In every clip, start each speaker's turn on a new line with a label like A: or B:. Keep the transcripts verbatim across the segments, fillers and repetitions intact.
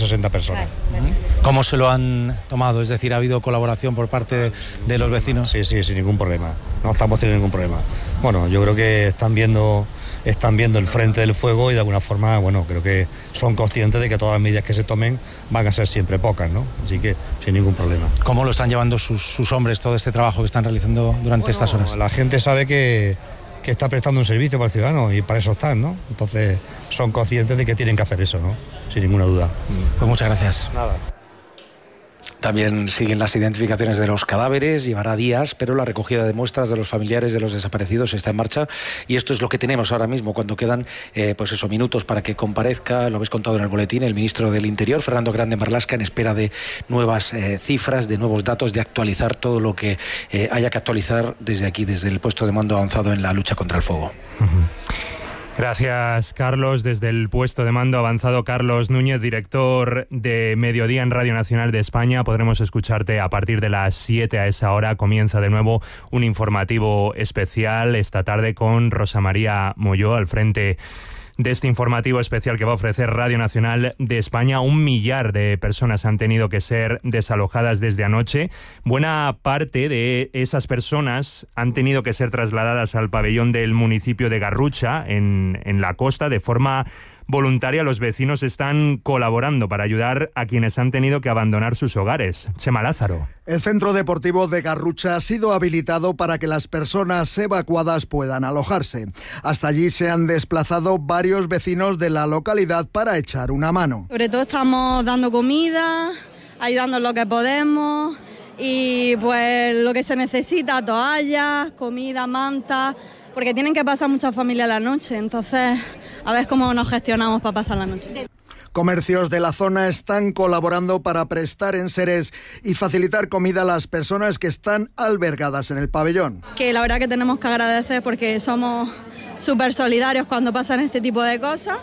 A: sesenta personas.
B: ¿Cómo se lo han tomado? Es decir, ¿ha habido colaboración por parte de, de los vecinos?
A: Sí, sí, sin ningún problema. No estamos teniendo ningún problema. Bueno, yo creo que están viendo, están viendo el frente del fuego y de alguna forma, bueno, creo que son conscientes de que todas las medidas que se tomen van a ser siempre pocas, ¿no? Así que sin ningún problema.
B: ¿Cómo lo están llevando sus, sus hombres todo este trabajo que están realizando durante
A: bueno,
B: estas horas?
A: La gente sabe que, que está prestando un servicio para el ciudadano y para eso están, ¿no? Entonces son conscientes de que tienen que hacer eso, ¿no? Sin ninguna duda.
B: Pues muchas gracias.
A: Nada.
C: También siguen las identificaciones de los cadáveres, llevará días, pero la recogida de muestras de los familiares de los desaparecidos está en marcha y esto es lo que tenemos ahora mismo, cuando quedan eh, pues eso, minutos para que comparezca, lo habéis contado en el boletín, el ministro del Interior, Fernando Grande Marlaska, en espera de nuevas eh, cifras, de nuevos datos, de actualizar todo lo que eh, haya que actualizar desde aquí, desde el puesto de mando avanzado en la lucha contra el fuego.
D: Uh-huh. Gracias, Carlos. Desde el puesto de mando avanzado, Carlos Núñez, director de Mediodía en Radio Nacional de España. Podremos escucharte a partir de las siete a esa hora. Comienza de nuevo un informativo especial esta tarde con Rosa María Molló al frente de este informativo especial que va a ofrecer Radio Nacional de España. Un millar de personas han tenido que ser desalojadas desde anoche. Buena parte de esas personas han tenido que ser trasladadas al pabellón del municipio de Garrucha, en, en la costa, de forma voluntaria. Los vecinos están colaborando para ayudar a quienes han tenido que abandonar sus hogares. Chema Lázaro.
E: El centro deportivo de Garrucha ha sido habilitado para que las personas evacuadas puedan alojarse. Hasta allí se han desplazado varios vecinos de la localidad para echar una mano.
F: Sobre todo estamos dando comida, ayudando en lo que podemos y pues lo que se necesita, toallas, comida, mantas, porque tienen que pasar muchas familias la noche, entonces a ver cómo nos gestionamos para pasar la noche.
E: Comercios de la zona están colaborando para prestar enseres y facilitar comida a las personas que están albergadas en el pabellón.
F: Que la verdad que tenemos que agradecer porque somos súper solidarios cuando pasan este tipo de cosas.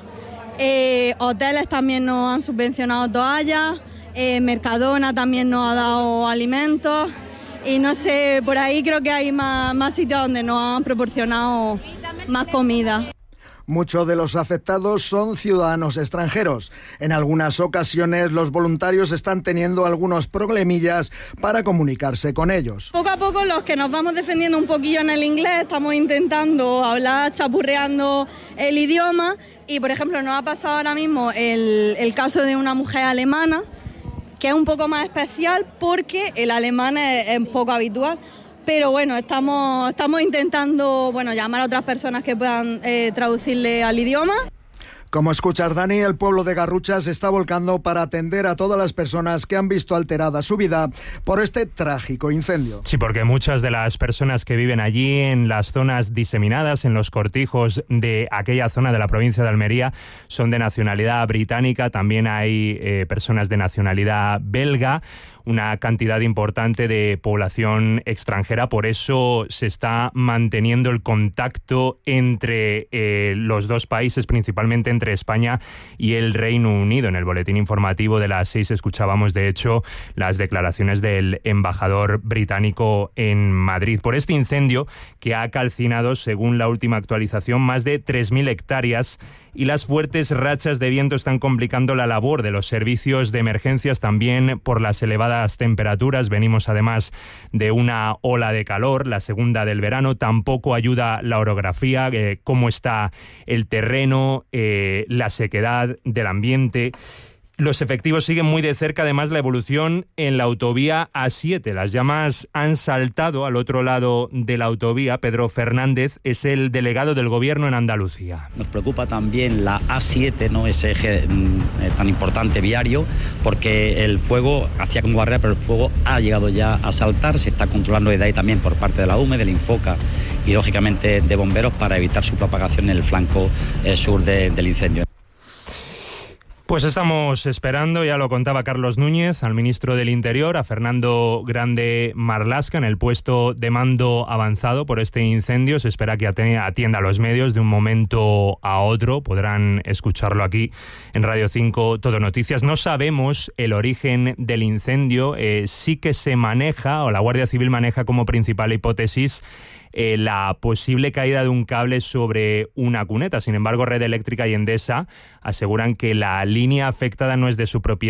F: Eh, hoteles también nos han subvencionado toallas, eh, Mercadona también nos ha dado alimentos y no sé, por ahí creo que hay más, más sitios donde nos han proporcionado más comida.
E: Muchos de los afectados son ciudadanos extranjeros. En algunas ocasiones los voluntarios están teniendo algunos problemillas para comunicarse con ellos.
F: Poco a poco los que nos vamos defendiendo un poquillo en el inglés estamos intentando hablar, chapurreando el idioma y por ejemplo nos ha pasado ahora mismo el, el caso de una mujer alemana que es un poco más especial porque el alemán es, es poco habitual. Pero bueno, estamos, estamos intentando bueno, llamar a otras personas que puedan eh, traducirle al idioma.
E: Como escuchas, Dani, el pueblo de Garrucha se está volcando para atender a todas las personas que han visto alterada su vida por este trágico incendio.
D: Sí, porque muchas de las personas que viven allí, en las zonas diseminadas, en los cortijos de aquella zona de la provincia de Almería, son de nacionalidad británica. También hay eh, personas de nacionalidad belga, una cantidad importante de población extranjera. Por eso se está manteniendo el contacto entre eh, los dos países, principalmente entre España y el Reino Unido. En el boletín informativo de las seis escuchábamos, de hecho, las declaraciones del embajador británico en Madrid por este incendio que ha calcinado, según la última actualización, más de tres mil hectáreas, y las fuertes rachas de viento están complicando la labor de los servicios de emergencias, también por las elevadas temperaturas. Venimos además de una ola de calor, la segunda del verano. Tampoco ayuda la orografía, eh, cómo está el terreno, eh, la sequedad del ambiente. Los efectivos siguen muy de cerca, además, la evolución en la autovía A siete. Las llamas han saltado al otro lado de la autovía. Pedro Fernández es el delegado del Gobierno en Andalucía.
G: Nos preocupa también la A siete, ¿no? Ese eje eh, tan importante viario, porque el fuego hacía como barrera, pero el fuego ha llegado ya a saltar. Se está controlando desde ahí también por parte de la U M E, del Infoca y, lógicamente, de bomberos para evitar su propagación en el flanco eh, sur de, del incendio.
D: Pues estamos esperando, ya lo contaba Carlos Núñez, al ministro del Interior, a Fernando Grande Marlaska, en el puesto de mando avanzado por este incendio. Se espera que atienda a los medios de un momento a otro. Podrán escucharlo aquí en Radio cinco Todo Noticias. No sabemos el origen del incendio. Eh, sí que se maneja, o la Guardia Civil maneja como principal hipótesis, Eh, la posible caída de un cable sobre una cuneta. Sin embargo, Red Eléctrica y Endesa aseguran que la línea afectada no es de su propiedad